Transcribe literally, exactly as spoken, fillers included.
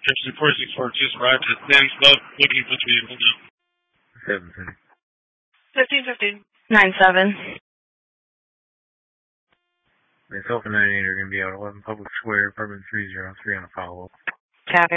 Section four six four just arrived at Sam's Club looking for the vehicle now. seven city. Fifteen fifteen. Nine seven. Myself and nine eight are going to be out eleven Public Square, apartment three zero three on a follow-up. Copy.